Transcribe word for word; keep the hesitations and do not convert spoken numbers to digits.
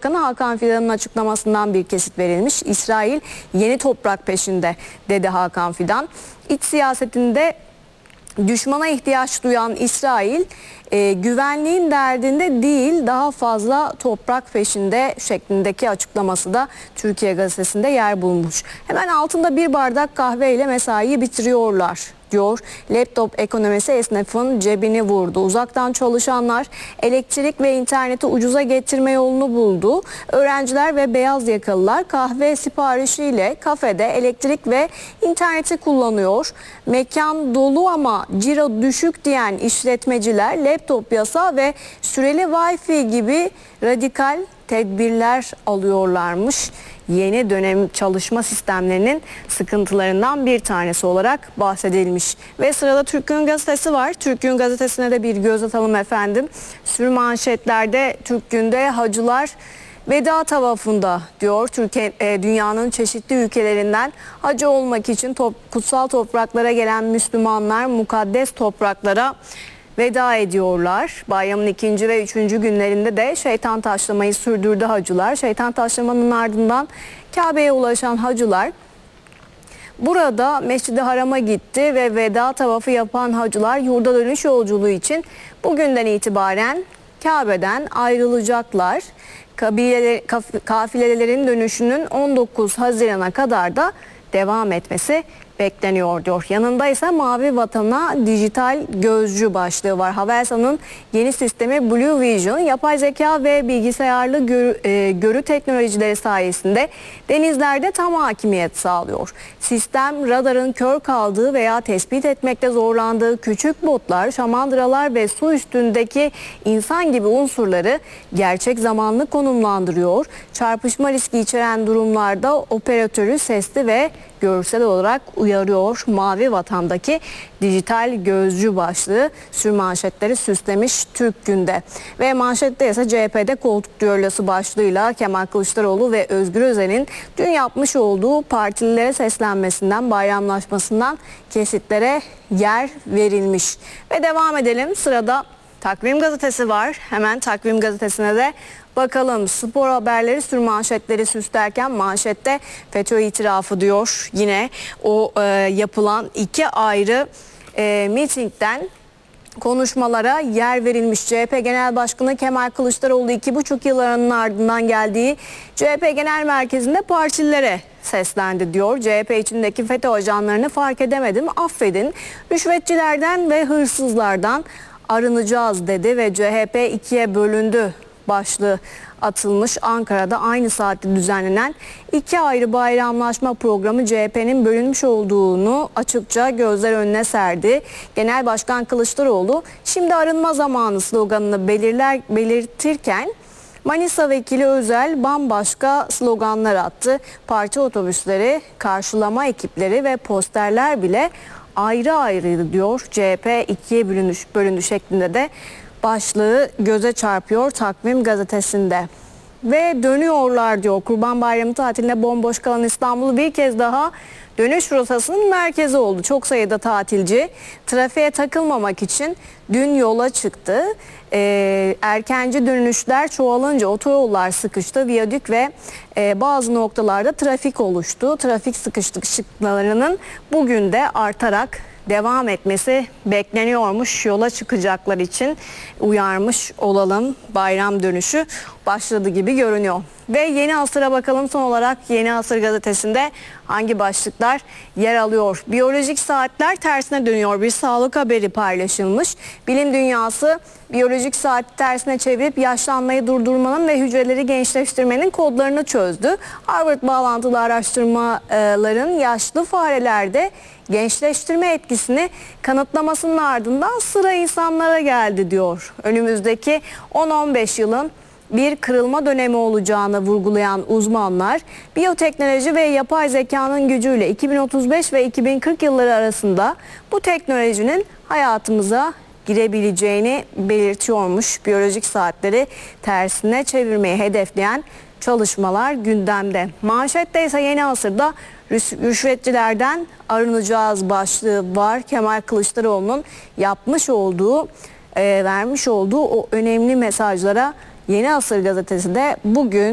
Bakanı Hakan Fidan'ın açıklamasından bir kesit verilmiş. İsrail yeni toprak peşinde dedi Hakan Fidan. İç siyasetinde düşmana ihtiyaç duyan İsrail e, güvenliğin derdinde değil, daha fazla toprak peşinde şeklindeki açıklaması da Türkiye Gazetesi'nde yer bulmuş. Hemen altında bir bardak kahveyle mesaiyi bitiriyorlar diyor. Laptop ekonomisi esnafın cebini vurdu. Uzaktan çalışanlar elektrik ve interneti ucuza getirme yolunu buldu. Öğrenciler ve beyaz yakalılar kahve siparişiyle kafede elektrik ve interneti kullanıyor. Mekan dolu ama ciro düşük diyen işletmeciler laptop yasa ve süreli Wi-Fi gibi radikal tedbirler alıyorlarmış. Yeni dönem çalışma sistemlerinin sıkıntılarından bir tanesi olarak bahsedilmiş. Ve sırada Türk Gün Gazetesi var. Türk Gün Gazetesi'ne de bir göz atalım efendim. Sür manşetlerde Türk Gün'de hacılar veda tavafında diyor. Türkiye, e, dünyanın çeşitli ülkelerinden hacı olmak için top, kutsal topraklara gelen Müslümanlar mukaddes topraklara veda ediyorlar. Bayramın ikinci ve üçüncü günlerinde de şeytan taşlamayı sürdürdü hacılar. Şeytan taşlamanın ardından Kabe'ye ulaşan hacılar burada Mescid-i Haram'a gitti ve veda tavafı yapan hacılar yurda dönüş yolculuğu için bugünden itibaren Kabe'den ayrılacaklar. Kabileler, kafilelerin dönüşünün on dokuz Haziran'a kadar da devam etmesi bekleniyor diyor. Yanında ise Mavi Vatan'a dijital gözcü başlığı var. Havelsan'ın yeni sistemi Blue Vision, yapay zeka ve bilgisayarlı görü, e, görü teknolojileri sayesinde denizlerde tam hakimiyet sağlıyor. Sistem radarın kör kaldığı veya tespit etmekte zorlandığı küçük botlar, şamandıralar ve su üstündeki insan gibi unsurları gerçek zamanlı konumlandırıyor. Çarpışma riski içeren durumlarda operatörü sesli ve görsel olarak uyarıyor. Mavi Vatan'daki dijital gözcü başlığı sürmanşetleri süslemiş Türk Gün'de. Ve manşette ise C H P'de koltuk düellosu başlığıyla Kemal Kılıçdaroğlu ve Özgür Özel'in dün yapmış olduğu partililere seslenmesinden, bayramlaşmasından kesitlere yer verilmiş. Ve devam edelim. Sırada Takvim Gazetesi var. Hemen Takvim Gazetesi'ne de bakalım. Spor haberleri sürmanşetleri süslerken manşette FETÖ itirafı diyor. Yine o e, yapılan iki ayrı e, mitingden konuşmalara yer verilmiş. C H P Genel Başkanı Kemal Kılıçdaroğlu iki buçuk yılların ardından geldiği C H P Genel Merkezi'nde partililere seslendi diyor. C H P içindeki FETÖ ajanlarını fark edemedim, affedin. Rüşvetçilerden ve hırsızlardan arınacağız dedi ve C H P ikiye bölündü başlığı atılmış. Ankara'da aynı saatte düzenlenen iki ayrı bayramlaşma programı C H P'nin bölünmüş olduğunu açıkça gözler önüne serdi. Genel Başkan Kılıçdaroğlu şimdi arınma zamanı sloganını belirler, belirtirken Manisa Vekili Özel bambaşka sloganlar attı. Parti otobüsleri, karşılama ekipleri ve posterler bile ayrı ayrıydı diyor. C H P ikiye bölündü, bölündü şeklinde de başlığı göze çarpıyor Takvim Gazetesi'nde. Ve dönüyorlar diyor. Kurban Bayramı tatilinde bomboş kalan İstanbul bir kez daha dönüş rotasının merkezi oldu. Çok sayıda tatilci trafiğe takılmamak için dün yola çıktı. Ee, erkenci dönüşler çoğalınca otoyollar sıkıştı. Viyadük ve e, bazı noktalarda trafik oluştu. Trafik sıkışıklıklarının bugün de artarak devam etmesi bekleniyormuş. Yola çıkacaklar için uyarmış olalım. Bayram dönüşü başladı gibi görünüyor. Ve Yeni Asır'a bakalım son olarak. Yeni Asır gazetesinde hangi başlıklar yer alıyor? Biyolojik saatler tersine dönüyor. Bir sağlık haberi paylaşılmış. Bilim dünyası biyolojik saati tersine çevirip yaşlanmayı durdurmanın ve hücreleri gençleştirmenin kodlarını çözdü. Harvard bağlantılı araştırmaların yaşlı farelerde gençleştirme etkisini kanıtlamasının ardından sıra insanlara geldi diyor. Önümüzdeki on on beş yılın bir kırılma dönemi olacağını vurgulayan uzmanlar, biyoteknoloji ve yapay zekanın gücüyle iki bin otuz beş ve iki bin kırk yılları arasında bu teknolojinin hayatımıza girebileceğini belirtiyormuş. Biyolojik saatleri tersine çevirmeyi hedefleyen çalışmalar gündemde. Manşette ise Yeni Asır'da rüşvetçilerden arınacağız başlığı var. Kemal Kılıçdaroğlu'nun yapmış olduğu, e, vermiş olduğu o önemli mesajlara Yeni Asır gazetesi de bugün